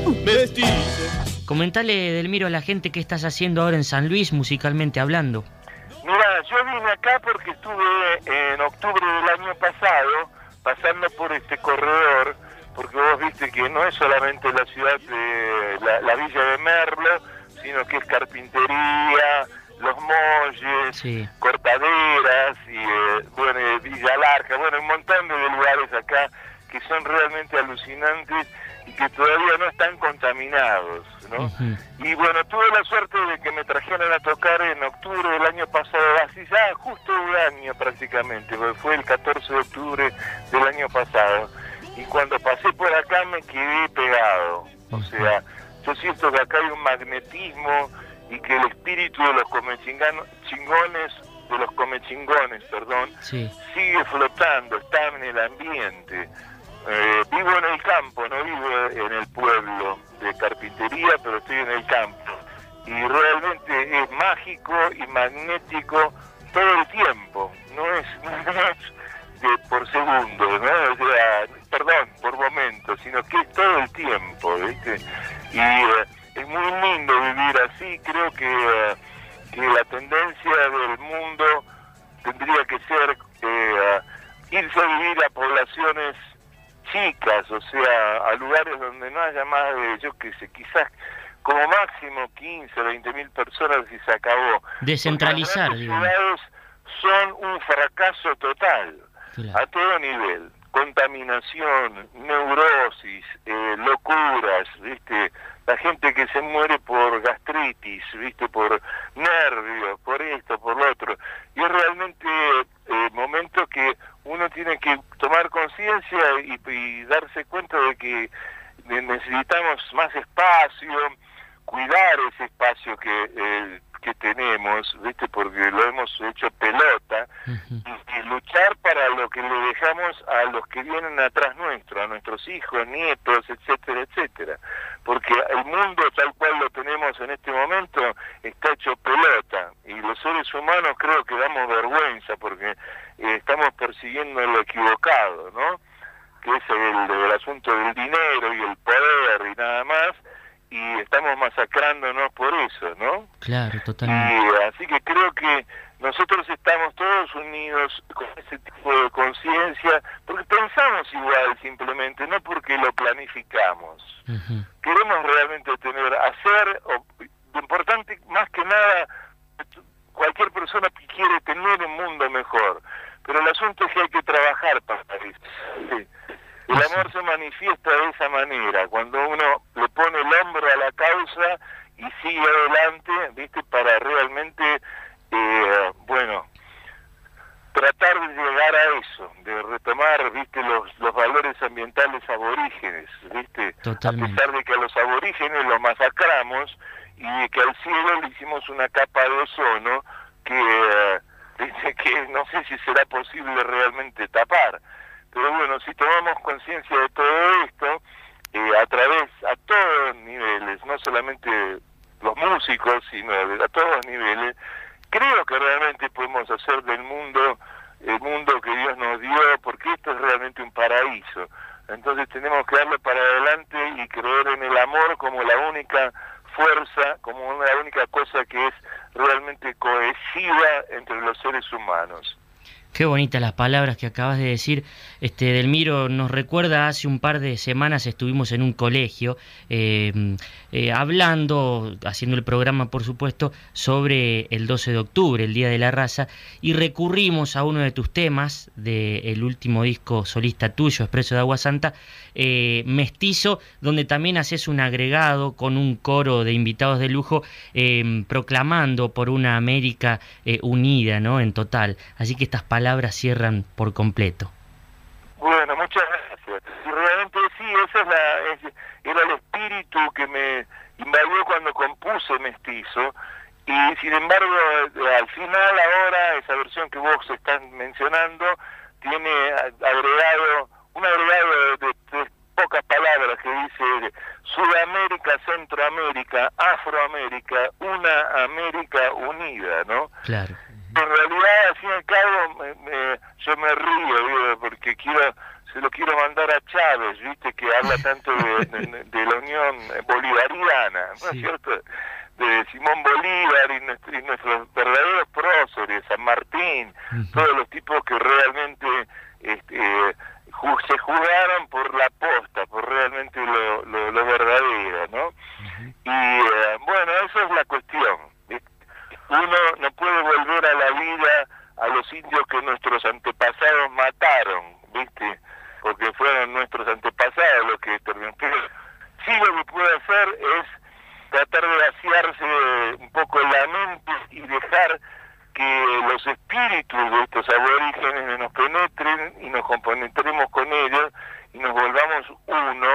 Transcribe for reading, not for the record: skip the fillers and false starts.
Mestizo. Comentale, Delmiro, a la gente qué estás haciendo ahora en San Luis, musicalmente hablando. Mira, yo vine acá porque estuve en octubre del año pasado pasando por este corredor, porque vos viste que no es solamente la ciudad de la villa de Merlo, sino que es carpintería, Los Molles, Sí. Cortaderas y bueno, Villa Larga, bueno, un montón de lugares acá que son realmente alucinantes y que todavía no están contaminados, ¿no? Uh-huh. Y bueno, tuve la suerte de que me trajeron a tocar en octubre del año pasado, así ya justo un año prácticamente, porque fue el 14 de octubre del año pasado. Y cuando pasé por acá me quedé pegado. O sea, yo siento que acá hay un magnetismo y que el espíritu de los comechingones, Sí. sigue flotando, está en el ambiente. Vivo en el campo, no vivo en el pueblo de Carpintería, pero estoy en el campo. Y realmente es mágico y magnético todo el tiempo, no es por segundo, ¿no? O sea, perdón, por momentos, sino que es todo el tiempo, ¿viste? Y es muy lindo vivir así. Creo que la tendencia del mundo tendría que ser irse a vivir a poblaciones chicas, o sea, a lugares donde no haya más de, yo qué sé, quizás como máximo 15 o 20 mil personas y se acabó. Descentralizar, las digamos. ciudades son un fracaso total, Claro. a todo nivel. Contaminación, neurosis, locuras, ¿viste? La gente que se muere por gastritis, ¿viste? Por nervios, por esto, por lo otro. Y es realmente momento que uno tiene que tomar conciencia y darse cuenta de que necesitamos más espacio, cuidar ese espacio que tenemos, ¿viste? Porque lo hemos hecho pelota. Uh-huh. Y luchar para lo que le dejamos a los que vienen atrás nuestro, a nuestros hijos, nietos, etcétera, etcétera. Porque el mundo tal cual lo tenemos en este momento está hecho pelota, y los seres humanos creo que damos vergüenza porque estamos persiguiendo lo equivocado, ¿no? Que es el asunto del dinero y el poder y nada más, y estamos masacrándonos por eso, ¿no? Claro, totalmente. Y así que creo que nosotros estamos todos unidos con ese tipo de conciencia, porque pensamos igual simplemente, no porque lo planificamos. Uh-huh. Queremos realmente lo importante más que nada, cualquier persona que quiere tener un mundo mejor, pero el asunto es que hay que trabajar para eso. Sí. El amor se manifiesta de esa manera, cuando uno le pone el hombro a la causa y sigue adelante, ¿viste? Para realmente, tratar de llegar a eso, de retomar, ¿viste? Los valores ambientales aborígenes, ¿viste? Totalmente. A pesar de que a los aborígenes los masacramos y que al cielo le hicimos una capa de ozono que no sé si será posible realmente tapar. Pero bueno, si tomamos conciencia de todo esto, a todos niveles, no solamente los músicos, sino a todos niveles, creo que realmente podemos hacer del mundo el mundo que Dios nos dio, porque esto es realmente un paraíso. Entonces tenemos que darle para adelante y creer en el amor como la única fuerza, como la única cosa que es realmente cohesiva entre los seres humanos. Qué bonitas las palabras que acabas de decir. Delmiro, nos recuerda, hace un par de semanas estuvimos en un colegio hablando, haciendo el programa por supuesto, sobre el 12 de octubre, el Día de la Raza, y recurrimos a uno de tus temas del último disco solista tuyo, Expreso de Agua Santa, Mestizo, donde también haces un agregado con un coro de invitados de lujo proclamando por una América unida, ¿no? En total. Así que estas palabras cierran por completo. Bueno, muchas gracias. Y realmente sí, era el espíritu que me invadió cuando compuse Mestizo, y sin embargo al final ahora esa versión que vos estás mencionando tiene un agregado de pocas palabras que dice Sudamérica, Centroamérica, Afroamérica, una América unida, ¿no? Claro. En realidad, al fin y al cabo, yo me río, porque quiero se lo quiero mandar a Chávez, viste, que habla tanto de la Unión Bolivariana, ¿no es cierto? De Simón Bolívar y nuestros verdaderos próceres, San Martín, todos los tipos que realmente se jugaron por la posta, por realmente lo verdadero, ¿no? Y bueno, esa es la cuestión. Uno no puede volver a la vida a los indios que nuestros antepasados mataron, ¿viste? Porque fueron nuestros antepasados los que terminaron. Pero sí, lo que puede hacer es tratar de vaciarse un poco la mente y dejar que los espíritus de estos aborígenes nos penetren y nos compenetremos con ellos y nos volvamos uno